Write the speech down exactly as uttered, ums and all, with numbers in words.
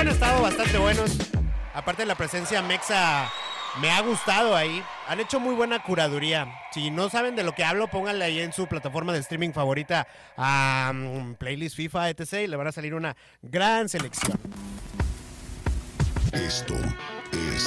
han estado bastante buenos. Aparte de la presencia mexa, me ha gustado ahí. Han hecho muy buena curaduría. Si no saben de lo que hablo, pónganle ahí en su plataforma de streaming favorita a um, playlist FIFA, etcétera. Y le van a salir una gran selección. Esto es